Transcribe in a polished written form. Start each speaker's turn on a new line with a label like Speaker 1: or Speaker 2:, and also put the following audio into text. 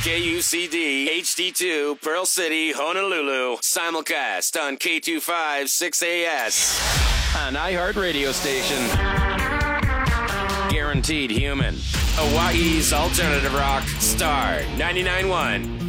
Speaker 1: KUCD HD2 Pearl City, Honolulu. Simulcast on K25 6AS. An iHeartRadio station. Guaranteed human. Hawaii's alternative rock, Star 99.1.